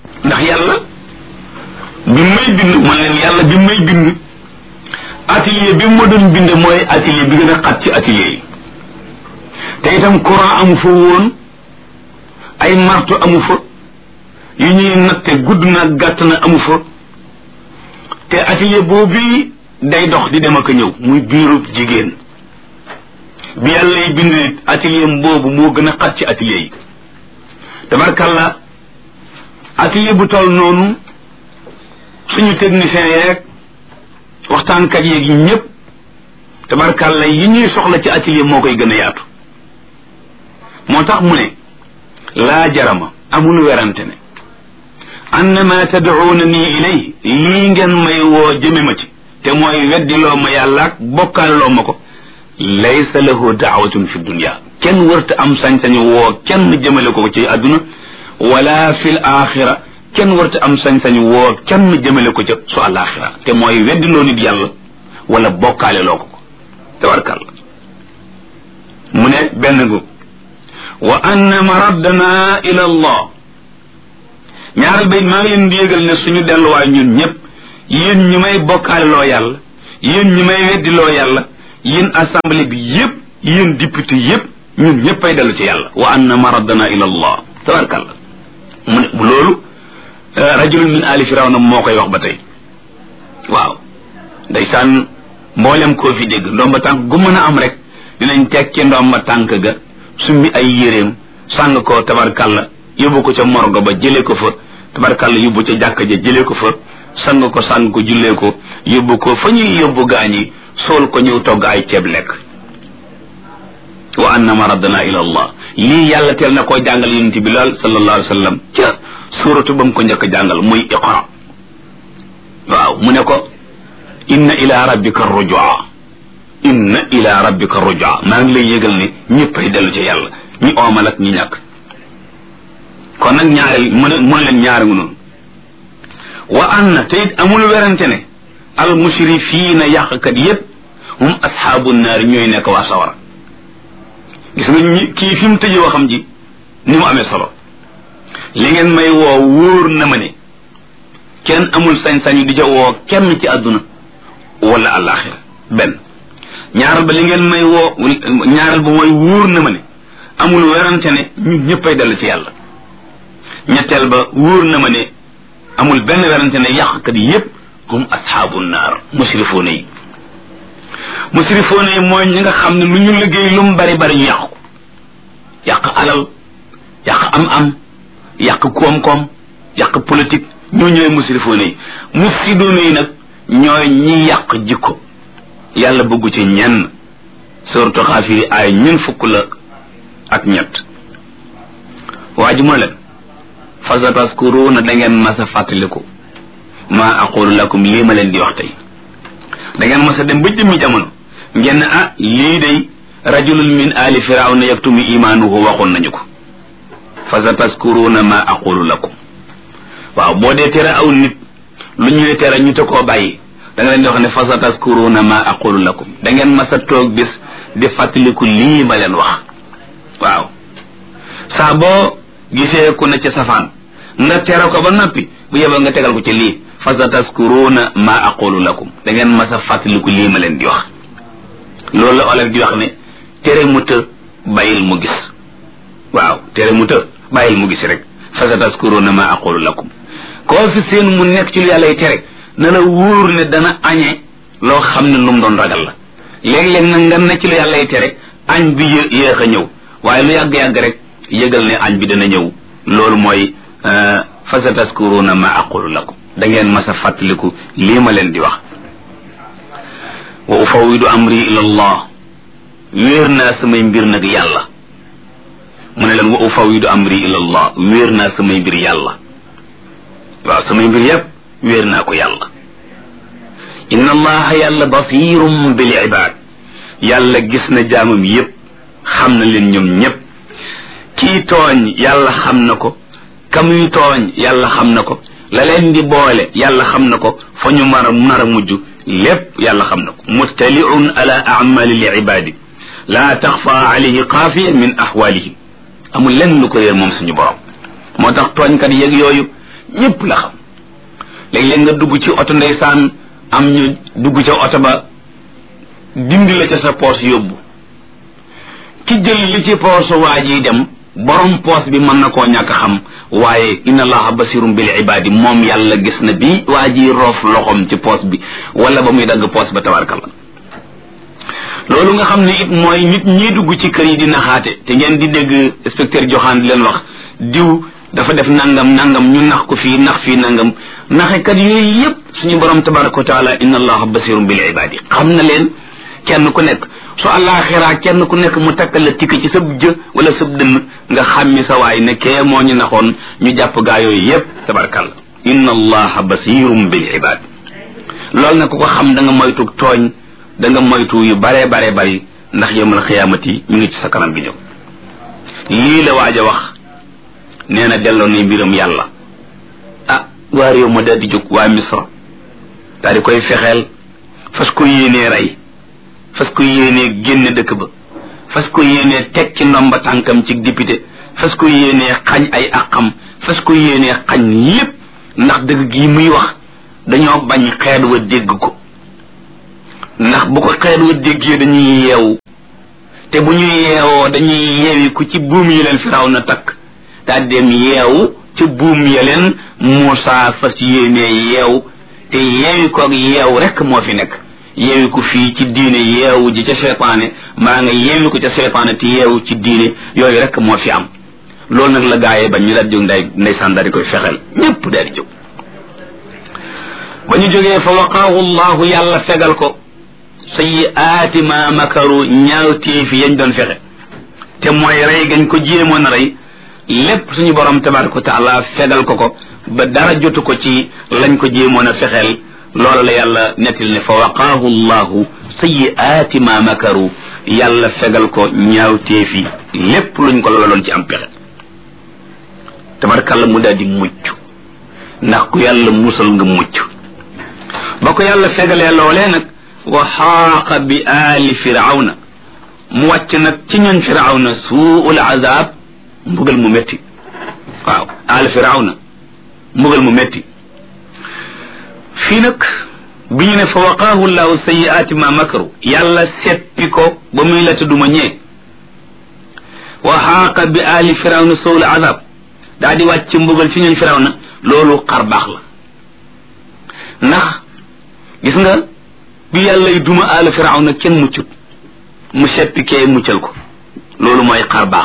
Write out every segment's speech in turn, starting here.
ndax yàlla bi may bind man leen yàlla bi may bind atelier bi ma doon bind mooy atelier bi gën a xat ci atelier yi te itam courant amu fa woon ay marto amu fa yu ñuy natte gudd na gàtt na amu fa te atelier boobu day dox di dem ak a ñëw muy biiru jigéen bi yàlla yi bind nit atelier boobu moo gën a xat ci atelier yi tabarkalla atelier bu toll noonu suñu technicien yeeg waxtaankat yeeg yi ñëpp tabarkalla yi ñuy soxla ci atelier moo koy gën a yaatu moo tax mu ne laa jarama amul werante ne annama tad'uuna nii ilay lii ngeen may woo jëme ma ci te mooy weddiloo ma yàlla ak bokkaaloo ma ko laysa lahu daawatun fi dunya kenn wërta am sañ-sañu woo kenn jëmale ko ci àdduna wala fil axira kenn wërta am sañ-sañu woo kenn jëmale ko ca su alaxira te mooy weddiloo nit yàlla wala bokkaale loo ko tabarkàlla mu ne benn gu wa anna maraddana ila allah ñaaral bay maa ngi leen di yëgal ne suñu delluwaay ñun ñëpp yéen ñu may bokkaale loo yàlla yéen ñu may weddiloo yàlla yéen assemblée bi yëpp yéen député yëpp ñun ñëpp ay dellu ci yàlla wa anna maraddana ila allah tabarkàlla mu ne loolu rajulun min ali firawna moo koy wax ba tey waaw ndeysaan mboolem koo fi dégg ndomba tànk gu mën a am rek dinañ teg ci ndomba tànk ga summi ay yéreem sàng ko tabarkàlla yóbbu ko ca morgo ba jëlee ko fa tabarkàlla yóbbu ca jàkka ja jëlee ko fa sàng ko jullee ko yóbbu ko fa ñuy yóbbu gaañi sool ko ñëw togg ay ceeb lekk wa anna maraddana ila allah lii yàlla teel na koo jàngal yonent bi laal sallallahu alayhi wa sallam ca suuratu ba mu ko njëkk a jàngal muy iqra waaw mu ne ko inna ila rabbika rujua inna ila rabbika rujua maa ngi lay yëgal ne ñëppay dellu ci yàlla ñi oomal ak ñi ñàkk kon nag ñaareel mu ne leen ñaari ngu noonu wa anna te it amul werante ne al musrifiina yàqkat yépp hum ashaabu naari ñooy nekk waa sawara gis nga ñi kii fi mu tëjee waxam ji ni mu amee solo li ngeen may woo wóor na ma ne kenn amul sañ-sañu di ca woo kenn ci àdduna wala àllaaxira benn ñaaral ba li ngeen may woo ñaaral ba mooy wóor na ma ne amul werante ne ñun ñëppay dellu ci yàlla ñetteel ba wóor na ma ne amul benn werante ne yàqkat yi yépp hum ashaabu naar musrifoona yi mooy ñi nga xam ne lu ñu liggéey lu mu bari bari ñu yàq ko yàq alal yàq am yàq koom-koom yàq politique ñoo ñooy musrifoona yi mufsidoona yi nag ñooy ñi yàq jikko yàlla bëggu ci ñenn sooratu Xaafiri ay ñun fukk la ak ñett waa ji mu leen fa sataskuruuna da ngeen mas a fàttaliku maa aqulu lakum lii ma leen di wax tey da ngeen mas a dem ba jëmmi jamono ngeen ne lii day rajulun min ali firawna yaktumu imaanuhu waxoon nañu ko fa sataskuruuna maa aqulu lakum waaw boo dee tere aw nit lu ñuy tere ñu te koo bàyyi da nga leen di wax ne fa sataskuruuna maa aqulu lakum da ngeen mas a toog bis di fàttaliku lii ma leen wax waaw saa boo gisee ku ne ca safaan nga tere ko ba noppi bu yeboo nga tegal ko ci lii fa sataskuruuna maa aqulu lakum da ngeen mas a fàttaliku lii ma leen di wax loolu la olof di wax ne tere mu të bàyyil mu gis waaw tere mu të bàyyil mu gis rek fa sataskuruuna maa aqulu lakum koo fi seen mu nekk ci lu yàlla y tere na la wóor ne dana añe loo xam ne lu mu doon ragal la léeg-léeg nag nga ne ci lu yàlla y tere añ bi yéex a ñëw waaye lu yàgg-yàgg rek yëgal ne añ bi dana ñëw loolu mooy fa sataskuruuna ma aqulu lakum da ngeen mas a fàttaliku lii ma leen di wax wa ufawidu amri ila allah wéer naa samay mbir nag yàlla mu ne leen wa ufawidu amri ila allah wéer naa samay mbir yàlla waaw samay mbir yépp wéer naa ko yàlla inna allaha yàlla basirum bil ibad yàlla gis na jaamam yépp xam na leen ñoom ñépp kii tooñ yàlla xam na ko kamuy tooñ yàlla xam na ko la leen di boole yàlla xam na ko fa ñu nar a mujj lépp yàlla xam na ko muttaliun ala amali li ibadi la taxfa alayhi xaafiya min ahwalihim amul lenn lu ko réer moom suñu borom moo tax tooñkat yeeg yooyu ñépp la xam léeg-léeg nga dugg ci oto ndeysaan am ñu dugg ca oto ba dindi la ca sa poos yóbbu ki jël li ci poosu waa ji dem borom poos bi mën na koo ñàkk xam waaye inna allaha basirum bil ibadi moom yàlla gis na bi waa ji roof loxom ci poos bi wala ba muy dagg poos ba tabarkalla loolu nga xam ne it mooy nit ñi dugg ci kër yi di naxaate te ngeen di dégg inspecteur Joxaan di leen wax diw dafa def nangam ñu nax ko fii nax fii nangam naxekat yooyu yépp suñu borom tabaraka wa taala inna allaha basirum bil ibadi xam na leen kenn ku nekk su àllaaxiraa kenn ku nekk mu takkal la tikk ci sab jë wala sab dënn nga xàmmi sa waay ne kee moo ñu naxoon ñu jàpp gaa yooyu yépp tabarakalla inna allaha basirum bil ibad loolu nag ku ko xam da nga moytu tooñ da nga moytu yu bare bari ndax yawmal xiyaamati ñu ngi ci sa kanam gi ñëw lii la waaj a wax nee na delloo na mbiram yàlla waa réew ma daal di jóg waa misra daal di koy fexeel fas ko yéenee rey fas ko yéenee génne dëkk ba fas ko yéenee teg ci ndomba tànkam ci député fas ko yéenee xañ ay àqam fas ko yéenee xañ lépp ndax dëgg gi muy wax dañoo bañ xeet wa dégg ko ndax bu ko xeet wa déggee dañuy yeewu te bu ñu yeewoo dañuy yeewi ku ci buum yi leen Firawna takk daal dem yeewu ci buum ya leen Muusaa fas yéenee yeew te yeewi koog yeew rek moo fi nekk yeewi ko fii ci diine yeewu ji ca seytaane maa nga yeewi ko ca seytaane te yeewu ci diine yooyu rek moo fi am loolu nag la gaayee ba ñu daal jóg ndeysaan daal di koy fexeel ñépp daal di jóg ba ñu jógee fa waqaahu llahu yàlla fegal ko sayyi'aati ma makaru ñaawteefi yañ doon fexe te mooy rey gañ ko jéemoon a rey lépp suñu borom tabaraka wa taala fegal ko ba dara jotu ko ci lañ ko jéemoon a fexeel loolu la yàlla nettil ne fa waqaahu llahu sayyi'aati ma makaru yàlla fegal ko ñaawteefi lépp luñ ko loloon ci am pexe tabarakalla mu daal di mucc ndax ku yàlla musal nga mucc ba ko yàlla fegalee loolee nag wa xaaqa bi aali firawna mu wàcc nag ci ñoñ firawna suul azab mbugal mu métti waaw aali firawna mbugal mu métti fii nag bi ñu ne fa waqaahu llahu sayyi'aati ma makaru yàlla seppi ko ba muy la tudduma ñee wa xaaqa bi aali firawna suul azab daa di wàcc mbugal ci ñoñ firawna loolu xar baax la ndax gis nga bi yàlla duma aali firawna kenn muccut mu seppi kee muccal ko loolu mooy xar baax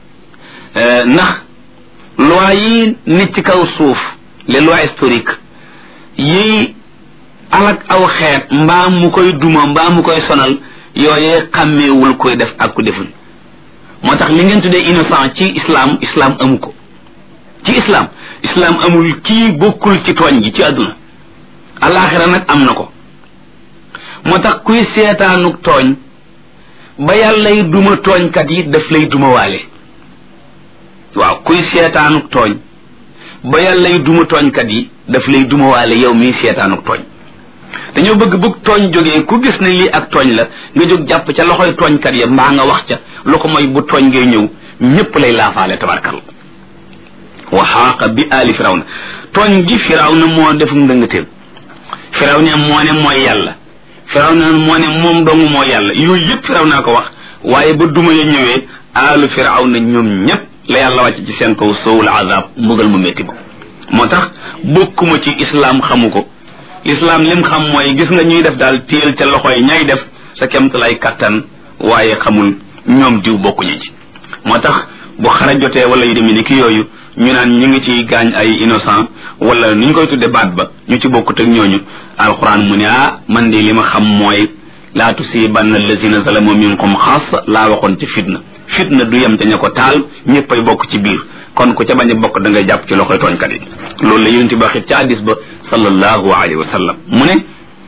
ndax loi yi nit ci kaw suuf les lois historiques yi alak aw xeet mbaa mu koy duma mbaa mu koy sonal yooyee xàmmeewul koy def ak ku deful moo tax li ngeen tuddee innocent ci islam amu ko ci islam amul kii bokkul ci tooñ gi ci àdduna alaxira nag am na ko moo tax kuy seetaanuk tooñ ba yàllay duma tooñkat yi daf lay duma waale waaw kuy seetaanuk tooñ ba yàllay duma tooñkat yi daf lay duma waale yow miy seetaanuk tooñ dañoo bëgg tooñ jógee ku gis ne lii ak tooñ la nga jóg jàpp ca loxoy tooñkat ya mbaa nga wax ca lu ko mooy bu tooñ ngay ñëw ñépp lay laafaale tabarkal wa xaaqa bi aali firawna tooñ gi firawna moo def ndëngateem firawna moo ne mooy yàlla firawna moo ne moom dong moo yàlla yooyu yëpp firawna ko wax waaye ba duma ya ñëwee aalu firawna ñoom ñépp la yàlla wàcc ci seen kaw sowul azab mbugal mu métti ba moo tax bokkuma ci islam xamu ko islam lim xam mooy gis nga ñuy def daal téel ca loxo yi ñay def sa kemt lay kattan waaye xamul ñoom diw bokkuñu ci moo tax bu xara jotee wala yu demee ni ki yooyu ñu naan ñu ngi ci gaañ ay innocent wala ni ñu koy tudde baat ba ñu ci bokkut ak ñooñu alquran mu ne man de li ma xam mooy laa tusibanna allazina zalamu minkum xaas laa waxoon ci fitna du yem ca ña ko taal ñëppay bokk ci biir kon ku ca bañ a bokk da ngay jàpp ci loxoy tooñkat yi loolu la yonent ba xit ca hadis ba sallallahu alayhi wa sallam mu ne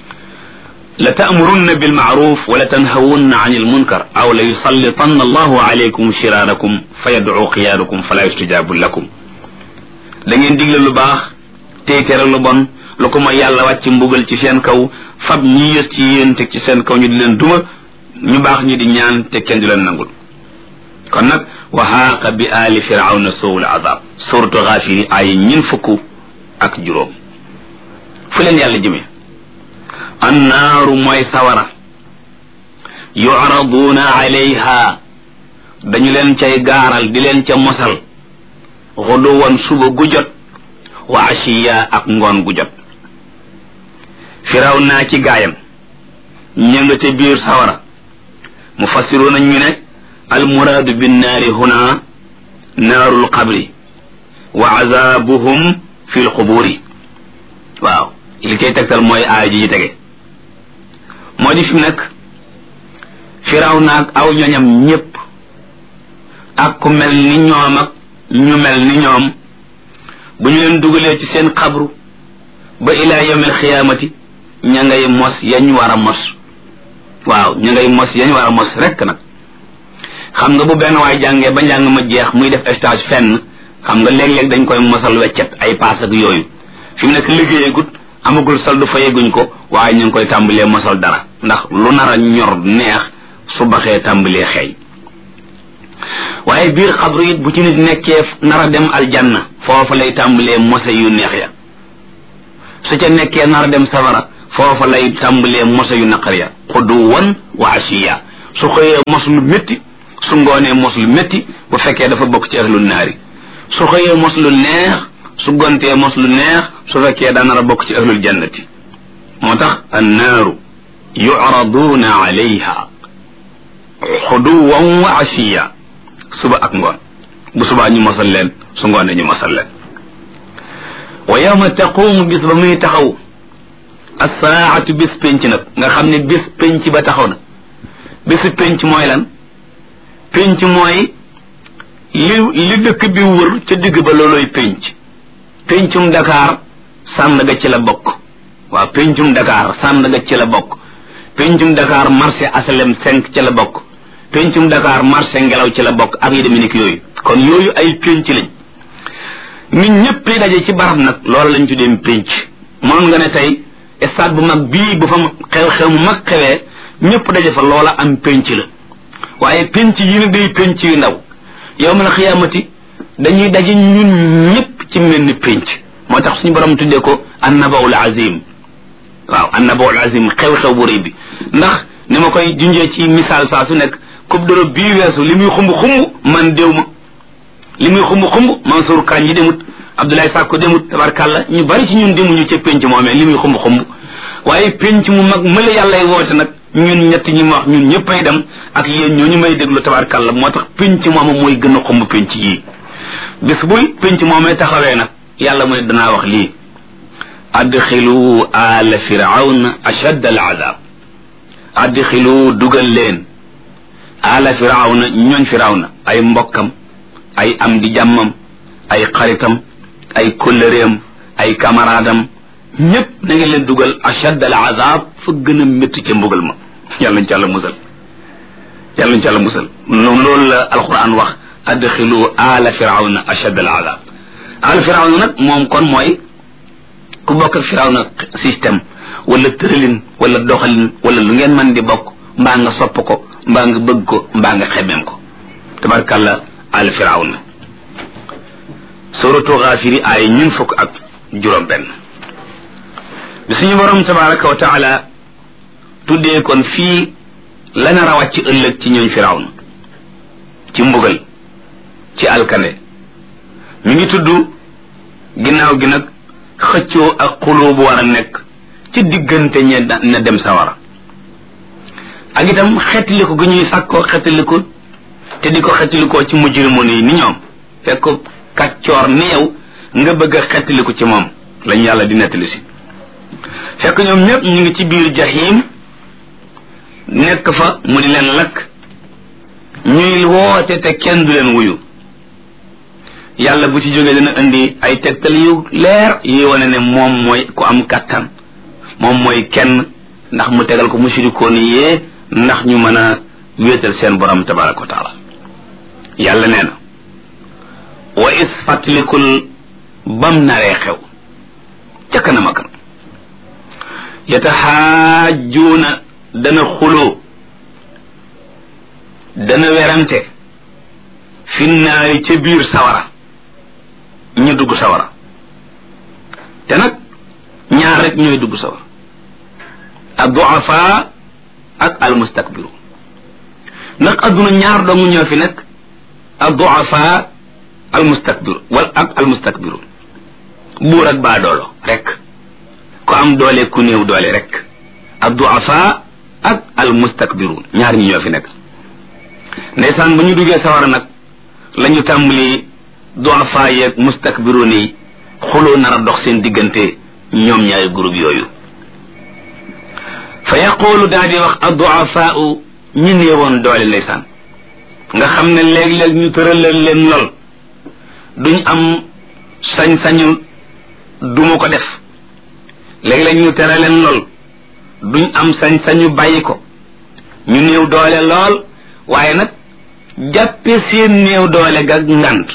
la ta'murunna bil ma'ruf wa la tanhawunna 'anil munkar aw la yusallitanna Allahu alaykum shirarakum fa yad'u xiyaarakum fala yustajabu lakum da ngeen digle lu baax tey tere lu bon lu ko mooy yàlla wàcc mbugal ci seen kaw fab ñi yës ci yéen teg ci seen kaw ñu di leen duma ñu baax ñi di ñaan te kenn di leen nangul kon nag wa haaqa bi aali firawna suul azab suratu Gaafir ay ñin fukk ak juróom fu leen yàlla jëmee annaaru mooy sawara yu'raduuna alayha dañu leen cay gaaral di leen ca mosal xuduwan suba gu jot wa ashiya ak ngoon gu jot Firawna ci gaayam ña nga ca biir sawara mufassiruuna ñu ne almuraadu binnaari huna naarul qabri wa azabuhum fi lxuburi waaw li koy tegtal mooy aaya ji tege moo di fi mu nekk Firawna ak aw ñoñam ñépp ak ku mel ni ñoom ak ñu mel ni ñoom bu ñu leen dugalee ci seen xabru ba ilaa yawmil xiyaamati ña ngay mos yañ war a mos waaw ña ngay mos yañ war a mos rekk nag xam nga bu benn waay jàngee ba njàng ma jeex muy def stage fenn xam nga léeg-léeg dañ koy mosal weccet ay paas ak yooyu fi mu nekk liggéeyagut amagul soldu fayeguñ ko waaye ñu ngi koy tàmbalee mosal dara ndax lu nar a ñor neex su baxee tàmbalee xeeñ waaye biir xabru it bu ci nit nekkee nar a dem aljanna foofa lay tàmbalee mose yu neex ya su ca nekkee nar a dem safara foofa lay tàmbalee mose yu naqar ya xuduwan wa ashiya su xëyee mos lu métti su ngoonee mos lu métti bu fekkee dafa bokk ci ahlu naari su xëyee mos lu neex su gontee mos lu neex su fekkee daa nar a bokk ci ahlul jannati moo tax annaaru yu'raduuna alayha xuduwan wa ashiya suba ak ngoon bu subaa ñu mosal leen su ngoonee ñu mosal leen wa yawma taqumu bis ba muy taxaw as-saa'atu bis penc nag nga xam ne bis penc ba taxaw na bisu penc mooy lan penc mooy li dëkk bi wër ca digg ba looloy penc pencum Dakar Sandaga ci la bokk waaw pencum Dakar Sandaga ci la bokk pencum Dakar marché asalem 5 ci la bokk pencum Dakar marché ngelaw ci la bokk ak yi demee ni yooyu kon yooyu ay penc lañ nit ñëpp yi daje ci barab nag loolu lañ tuddee penc moom nga ne tey stade bu mag bii bu fa xew-xew mu mag xewee ñëpp daje fa loola am penc la waaye penc yi ne day penc yu ndaw yawmal xiyaamati dañuy daje ñun ñëpp ci mel ni penc moo tax suñu borom tuddee ko annabaul azim waaw annabaul azim xew-xew bu rëy bi ndax ni ma koy junjee ci misaal saa su nekk coupe d'Europe bii weesu li muy xumb man déw ma li muy xumb Mansour Kane yi demut Abdoulaye Sakko demut tabarkàlla ñu bari ci ñun demuñu ca penc moomee li muy xumb waaye penc mu mag mëla yàllay woote nag ñun ñett ñi ma wax ñun ñëpp ay dem ak yéen ñooñu may déglu tabarkàlla moo tax penc mooma mooy gën a xumb penc yii bis buy penc moomee taxawee nag yàlla mu ne danaa wax lii adxilu ala firawna ashadda al azab adxilu dugal leen ala firawna ñooñ firawna ay mbokkam ay am di jàmmam ay xaritam ay kóllëreem ay camaraadam ñépp na ngeen leen dugal ashad al azab fa gën a métti ca mbugal ma yàlla nañ ci àlla musal yàlla nañ ci àlla musal loolu la alquran wax adxilu ala firawna ashad al azab ala firawna nag moom kon mooy ku bokk ak firawna système wala tëralin wala doxalin wala lu ngeen mën di bokk mbaa nga sopp ko mbaa nga bëgg ko mbaa nga xemeem ko tabarkàlla al firawna suratu Gaafiri ay ñun fukk ak juróom benn bi suñu borom tabaraka wa taala tuddee kon fii la nar a wàcc ëllëg ci ñooñ firawna ci mbugal ci alkande mi ngi tudd ginnaaw gi nag xëccoo ak xuloo bu war a nekk ci diggante ñe na dem sawara ak itam xettaliku gi ñuy sàkkoo xettaliku te di ko xettalikoo ci mujrimoon yi ni ñoom fekk kàccoor ni yow nga bëgg a xettaliku ci moom lañ yàlla di nettali si fekk ñoom ñëpp ñu ngi ci biir jahim nekk fa mu di leen lakk ñuy woote te kenn du leen wuyu yàlla bu ci jógee dina indi ay tegtal yu leer yi wane ne moom mooy ku am kàttan moom mooy kenn ndax mu tegal ko mushrikoon yee ndax ñu mën a wéetal seen borom tabaraka wa taala yàlla nee na wa is fàttalikul bam naree xew ca kanam ak kanam yataxaajuuna dana xuloo dana werante fi naari ca biir sawara ñu dugg sawara te nag ñaar rek ñooy dugg sawar ad-du'afa ak al-mustakbiru ndax adduna ñaar dong ñoo fi nekk ad-du'afa al-mustakbiru wal ak al-mustakbiru buur ak baadoolo rek ku am doole ku néew doole rek ad-du'afa ak al-mustakbiru ñaar ñi ñoo fi nekk ndeysaan ba ñu duggee sawara nag la ñu tàmbali du'afa yeeg mustakbiru ni xuloo nar a dox seen diggante ñoom ñaari groupe yooyu fa yaqulu daa di wax ad-du'afaa'u ñi néewoon doole ndeysaan nga xam ne léeg-léeg ñu tëralal leen lool duñ am sañ-sañu duma ko def léeg-léeg ñu tere leen lool duñ am sañ-sañu bàyyi ko ñu néew doole lool waaye nag jàppe seen néew doole ga ngant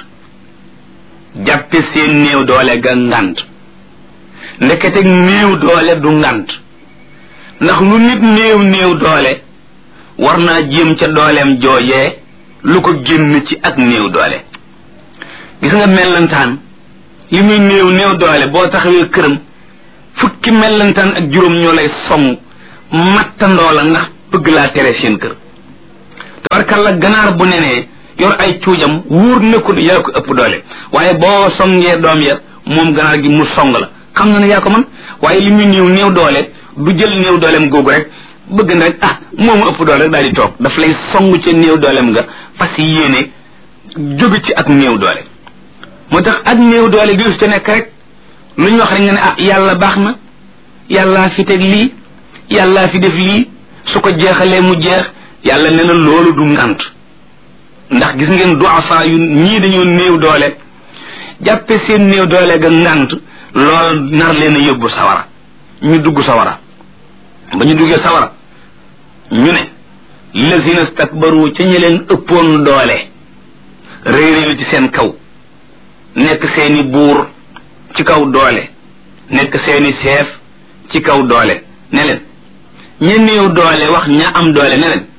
jàppe seen néew doole ga ngant ndekete néew doole du ngant ndax lu nit néew doole war naa jéem ca dooleem joojee lu ko génn ci ak néew doole gis nga mellantaan li muy néew doole boo taxawee këram fukki mellantaan ak juróom ñoo lay song mattandoo la ndax bëgg laa tere seen kër tabarkalla ganaar bu nenee yor ay cuujam wóor na ko yaa ko ëpp doole waaye boo songee doom ya moom ganaar gi mu song la xam na ne yaa ko man waaye li muy néew doole du jël néew dooleem googu rek bëgg na rek moomu ëpp doole rek daal di toog daf lay song ca néew dooleem nga fas yéene jóge ci ak néew doole moo tax ak néew doole gi ca nekk rek lu ñu wax rek nga ne yàlla baax na yàllaa fi teg lii yàllaa fi def lii su ko jeexalee mu jeex yàlla nee na loolu du ngant ndax gis ngeen du'afa yu ñii dañoo néew doole jàppe seen néew doole ga ngant loolu nar leen a yóbbu sawara ñu dugg sawara ba ñu duggee sawara ñu ne lazina stakbaru ca ñi leen ëppoon doole réeréelu ci seen kaw nekk seeni buur ci kaw doole nekk seeni chef ci kaw doole ne leen ña néew doole wax ña am doole ne leen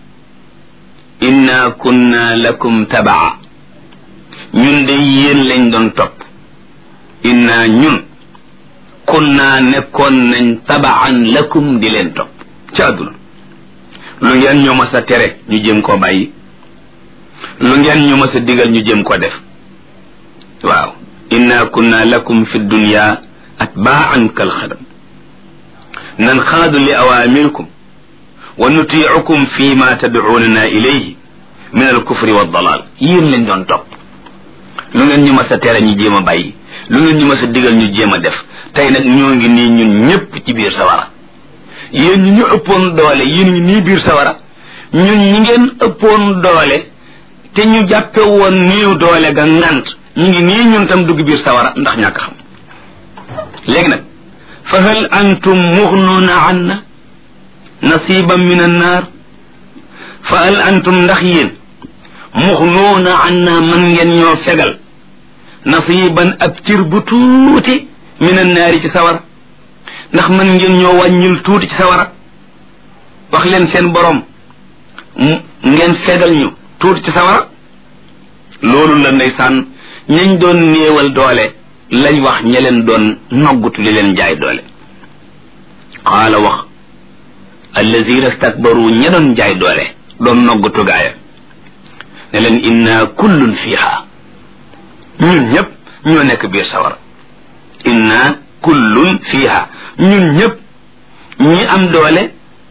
inna kunna lakum tabaa ñun de yéen lañ doon topp inna ñun kunna nekkoon nañ tabaan lakum di leen topp ci àdduna lu ngeen ñu mas a tere ñu jéem koo bàyyi lu ngeen ñu mas a digal ñu jéem koo def waaw inna kunna lakum fi dunya atbaan kal xadam nanxaadu li awamirikum wa nutiicukum fi ma tadcuunana ilayhi min alkufri waddalaal yéen lañ doon topp lu ngeen ñu mas a tere ñu jéem a bàyyi lu ngeen ñu mas a digal ñu jéem a def tey nag ñoo ngi nii ñun ñépp ci biir sawara yéen ñi ñu ëppoon doole yéen ñi nii biir sawara ñun ñi ngeen ëppoon doole te ñu jàppe woon néew doole ga ngant ñu ngi nii ñun tam dugg biir sawara ndax ñàkk xam léegi nag fa hal antum mughnuuna anna nasiban min annaar fa hal antum ndax yéen mughnuuna anna man ngeen ñoo fegal nasiban ab cir bu tuuti min annaari ci sawara ndax man ngeen ñoo wàññil tuuti ci sawara wax leen seen borom ngeen fegal ñu tuuti ci sawara loolu la ndeysaan ñañ doon néewal doole lañ wax ña leen doon noggutu li leen jaay doole qaala wax allazina stakbaru ña doon jaay doole doon noggutu gaaya ne leen inna kullun fiha ñun ñëpp ñoo nekk biir sawara inna kullun fiha ñun ñëpp ñi am doole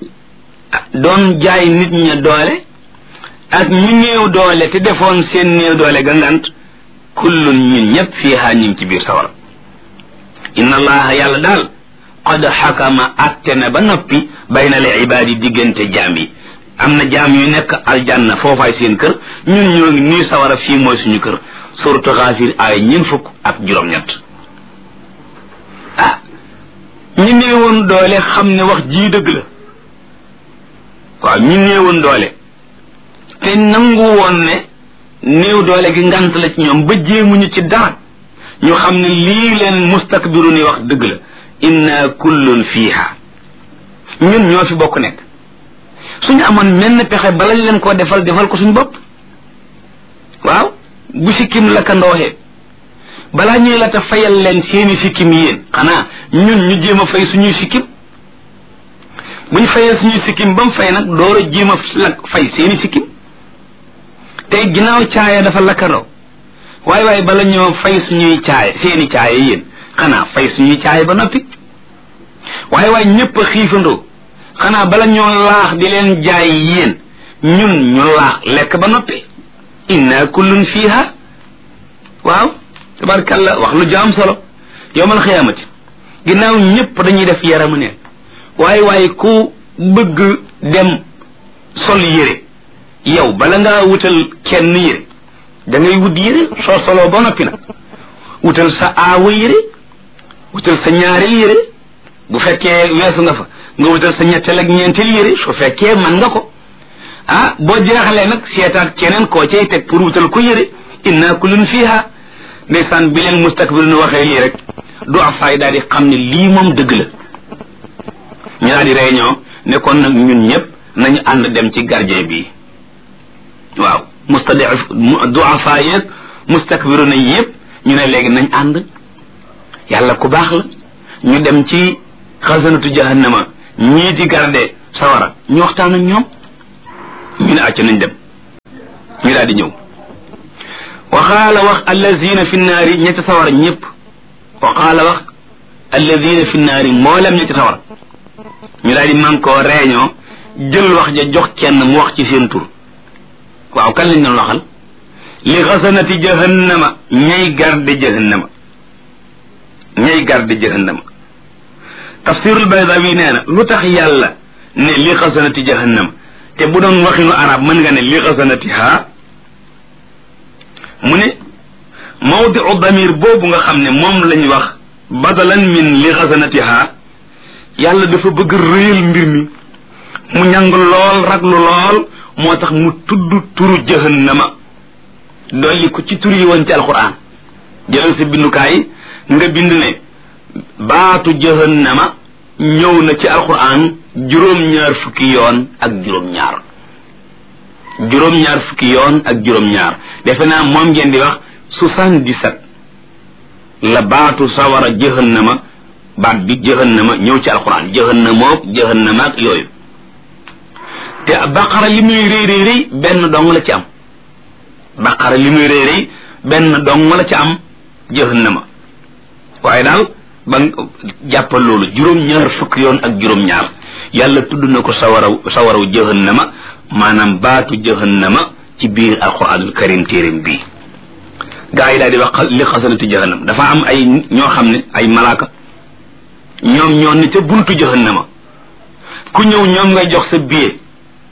doon jaay nit ña doole ak ñi néew doole te defoon seen néew doole ga ngant kullun ñun ñëpp fiha ñu ngi ci biir sawara inna allaha yàlla daal qad xakama atte na ba noppi bayna al ibaadi diggante jaam yi am na jaam yu nekk aljanna foofaay seen kër ñun ñoo ngi nii sawara fii mooy suñu kër suratu Gaafir ay ñeent fukk ak juróom-ñett ñi néewoon doole xam ne wax jii dëgg la waaw ñi néewoon doole te nangu woon ne néew doole gi ngant la ci ñoom ba jéemuñu ci dara ñu xam ne lii leen mustakbiru ni wax dëgg la inna kullun fiiha ñun ñoo fi bokk nekk suñu amoon menn pexe bala ñu leen koo defal ko suñu bopp waaw bu sikkim la ka ndooxee balaa ñuy la ta fayal leen seeni sikkim yéen xanaa ñun ñu jéem a fay suñuy sikkim buñ fayee suñuy sikkim ba mu fay nag door a jéem a fay seeni sikkim tey ginnaaw caaya dafa lakkandoo waaye bala ñoo fay suñuy caaya seeni caaya yéen xanaa fay suñuy caaya ba noppi waaye ñëpp a xiifandoo xanaa bala ñoo laax di leen jaay yéen ñun ñu laax lekk ba noppi inna kullun fiha waaw tabarkalla wax lu jaam solo yowmal xiyaamati ginnaaw ñëpp dañuy def yaramu neen waaye ku bëgg dem sol yére yow bala ngaa wutal kenn yére da ngay wut yére soo soloo ba noppi nag wutal sa aawa yére wutal sa ñaareel yére bu fekkee weesu nga fa nga wutal sa ñetteel ak ñeenteel yére su fekkee mën nga ko boo jeexalee nag seetaat keneen koo cay teg pour wutal ko yére inna kullun fiha ndeysaan bi leen mustakbirun waxee lii rek du afaay daal di xam ne lii moom dëgg la ñu daal di réunion ne kon nag ñun ñëpp nañu ànd dem ci gardien bi waaw du afaay yeeg mustakbirun yëpp ñu ne léegi nañ ànd yàlla ku baax la ñu dem ci xasanatu jahannama ñii di garde sawara ñu waxtaan ak ñoom ñu ne acca nañ dem ñu daal di ñëw waxaala wax allazina fi naari ñetti sawara ñëpp waxaala wax allazina fi naari mboolem ñetti sawara ñu daal di man koo réunion jël wax ja jox kenn mu wax ci seen tur waaw kan lañ doon waxal li xasanati jahannama ñay garde jahannama tafsirul baydawi nee na lu tax yàlla ne li xasanati jahannama te bu doon waxinu arab mën nga ne li xasanatiha mu ne mawdiu damir boobu nga xam ne moom lañ wax badalan min li xasanatiha yàlla dafa bëgg réyal mbir mi mu ñàng lool raglu lool moo tax mu tudd turu jahannama dolli ko ci tur yi woon ci alquran jëlal sa bindukaay nga bind ne baatu jahannama ñëw na ci alquran juróom-ñaar fukki yoon ak juróom-ñaar defe naa moom ngeen di wax 77 la baatu sawara jahannama baat bi jahannama ñëw ci alquran jahannama ak yooyu te baqara li muy rëy benn dong la ci am jahannama waaye daal ba jàppal loolu juróom-ñaar fukki yoon ak juróom-ñaar yàlla tudd na ko sawaraw jahannama maanaam baatu jahannama ci biir alquranul karim téeréem bii gaa yi daal di wax li xasanati jahannam dafa am ay ñoo xam ne ay malaaka ñoom ñoo ne ca buntu jahannama ku ñëw ñoom ngay jox sa billet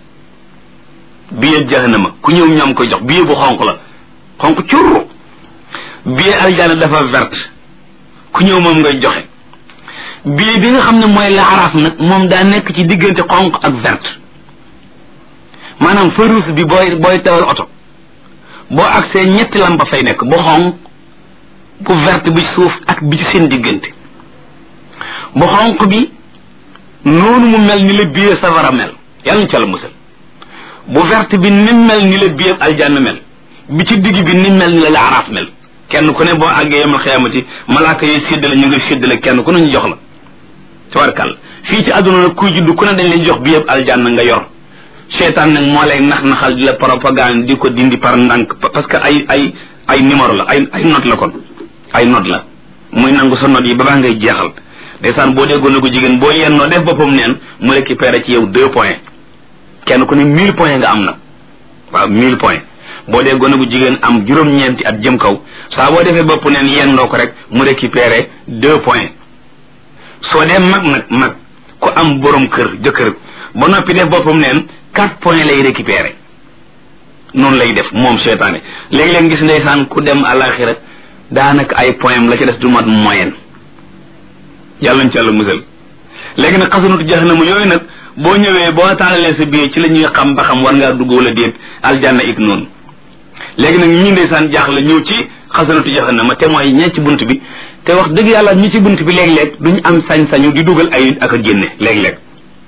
jahannama ku ñëw ñoom koy jox billet bu xonq la xonq curru billet aljana dafa verte ku ñëw moom ngay joxe billet bi nga xam ne mooy laaraaf nag moom daa nekk ci diggante xonq ak verte maanaam feu rouge bi booy tawal oto boo agsee ñetti lampa fay nekk bu xonq bu verte bi ci suuf ak bi ci seen diggante bu xonq bi noonu mu mel ni la billet safara mel yàlla na ca la musal bu verte bi ni mel ni la billet aljanna mel bi ci digg bi ni mel ni la laaraaf mel kenn ku ne boo àggee yamal xiyaamati malaaka yi séddale ñu ngi séddale kenn ku ne ñu jox la tabarkàlla fii ci àdduna nag kuy juddu ku ne dañ lay jox bi yëpp aljanna nga yor seetaan nag moo lay naxal di la propagande di ko dindi par ndànk parce que ay numéro la ay note la kon ay note la muy nangu sa note yi ba baa ngay jeexal ndeysaan boo dee gone gu jigéen boo yennoo def boppam neen mu récupéré ci yow 2 points kenn ku ne 1000 points nga am nag waaw 1000 points boo dee gone gu jigéen am juróom-ñeenti at jëm kaw saa boo defee bopp neen yennoo ko rek mu récupéré 2 points soo dee mag ku am borom jëkkër ba noppi def boppam neen 4 points lay récupéré noonu lay def moom seytaane léegi-léeg gis ndeysaan ku dem àlaxira daanaka ay points la ci des du mat moyenne yàlla nañ ci yàlla musal léegi nag xasanatu jahannama yooyu nag boo ñëwee boo taalalee sa biir ci la ñuy xam ba xam war ngaa dugg wala déet aljanna ik noonu léegi nag ñi ndeysaan jaaxle ñëw ci xasanatu jahannama te mooy ñe ci bunt bi te wax dëgg yàlla ñi ci bunt bi léeg-léeg duñu am sañ-sañu di dugal ay nit ak a génne léeg-léeg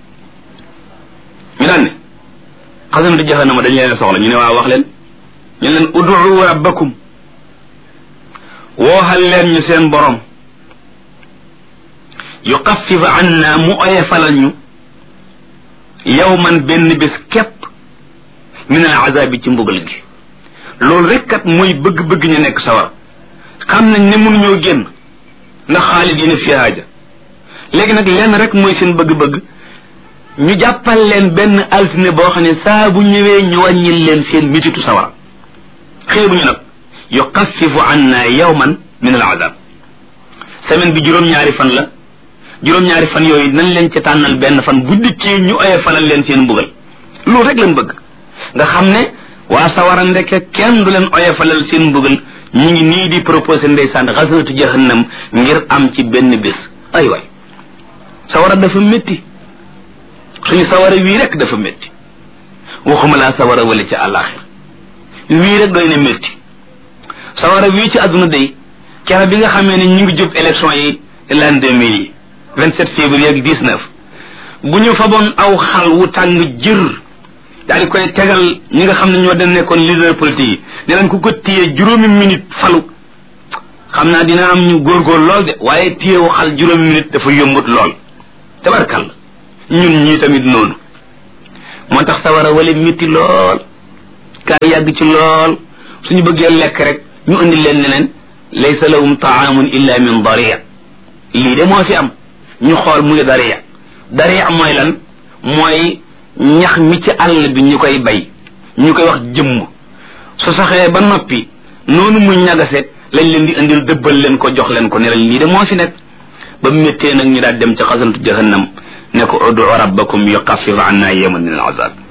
ñu daan ne xasanatu jahannama dañ leen soxla ñu ne waaw wax leen ñu leen ud'u rabbakum wooxal leen ñu seen borom yuxaffif anna mu oyefalal ñu yawman benn bés képp min al azabi ci mbugal gi loolu rek kat mooy bëgg-bëgg ñu nekk sawar xam nañ ne mënuñoo génn ndax xaalidina fiha ja léegi nag lenn rek mooy seen bëgg-bëgg ñu jàppal leen benn altine boo xam ne saa bu ñëwee ñu wàññil leen seen mititu sawara xeebuñu nag yuxaffifu anna yawman min al azab semaine bi juróom-ñaari fan la juróom-ñaari fan yooyu nañ leen ci tànnal benn fan bu dikkee ñu oyofalal leen seen mbugal loolu rek lañ bëgg nga xam ne waa sawara ndeke kenn du leen oyofalal seen mbugal ñu ngi nii di proposé ndeysaan xasatu jahannam ngir am ci benn bés ay waay sawara dafa métti suñu sawara wii rek dafa métti waxuma laa sawara wala ci àllaaxir wii rek doy na métti sawara wii ci àdduna day kera bi nga xamee ne ñu ngi jub élection yi l'an 2000 yi 27 février ak 19 bu ñu faboon aw xal wu tàng jër daal di koy tegal ñi nga xam ne ñoo dem nekkoon leader politique yi ne leen ku ko téye juróomi minute falu xam naa dina am ñu góorgóor lool de waaye téye wu xal juróomi minute dafa yombut lool tabarkal ñun ñii tamit noonu moo tax sawara wala métti lool kaay yàgg ci lool suñu bëggee lekk rek ñu indi leen neneen laysa lahum taamun illa min daria lii de moo fi am ñu xool muy daria mooy lan mooy ñax mi ci àll bi ñu koy bay ñu koy wax jëmm su saxee ba noppi noonu muy ñagase lañ leen di indil dëbbal leen ko jox leen ko ne leen lii de moo fi nekk ba méttee nag ñu daal dem ca xasantu jahannam ne ko udu rabbakum yuxaffif anna yawman min al azab